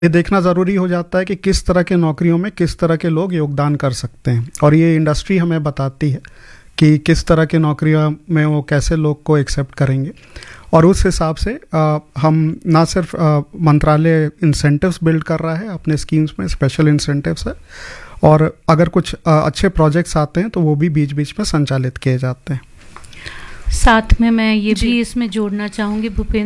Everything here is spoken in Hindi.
ये देखना ज़रूरी हो जाता है कि किस तरह के नौकरियों में किस तरह के लोग योगदान कर सकते हैं, और ये इंडस्ट्री हमें बताती है कि किस तरह की नौकरियों में वो कैसे लोग को एक्सेप्ट करेंगे। और उस हिसाब से हम ना सिर्फ मंत्रालय इंसेंटिव्स बिल्ड कर रहा है अपने स्कीम्स में, स्पेशल इंसेंटिव्स है, और अगर कुछ अच्छे प्रोजेक्ट्स आते हैं तो वो भी बीच बीच में संचालित किए जाते हैं। साथ में मैं ये भी इसमें जोड़ना चाहूँगी भूपेंद्र